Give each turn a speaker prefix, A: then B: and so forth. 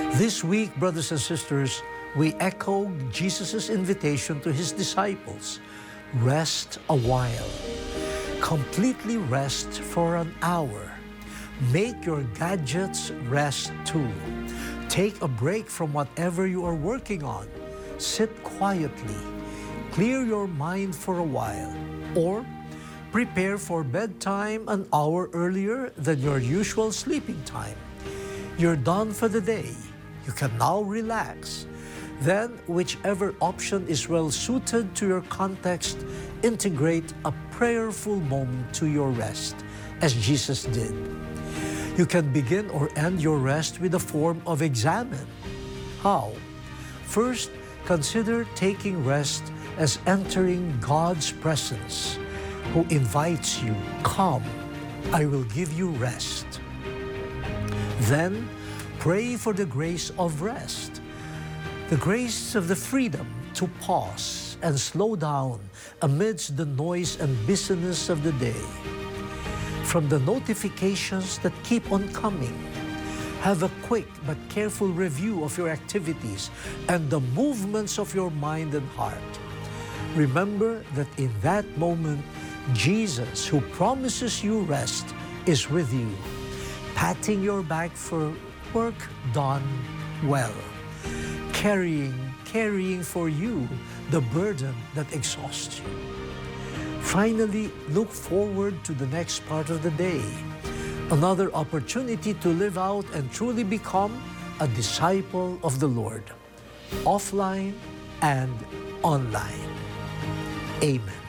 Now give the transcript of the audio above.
A: This week, brothers and sisters, we echo Jesus' invitation to his disciples. Rest a while. Completely rest for an hour. Make your gadgets rest too. Take a break from whatever you are working on. Sit quietly. Clear your mind for a while. Or prepare for bedtime an hour earlier than your usual sleeping time. You're done for the day. You can now relax. Then, whichever option is well suited to your context, integrate a prayerful moment to your rest, as Jesus did. You can begin or end your rest with a form of examine. How? First, consider taking rest as entering God's presence, who invites you, "Come, I will give you rest." Then, pray for the grace of rest, the grace of the freedom to pause and slow down amidst the noise and busyness of the day. From the notifications that keep on coming, have a quick but careful review of your activities and the movements of your mind and heart. Remember that in that moment, Jesus, who promises you rest, is with you, patting your back for work done well, carrying for you the burden that exhausts you. Finally, look forward to the next part of the day, another opportunity to live out and truly become a disciple of the Lord, offline and online. Amen.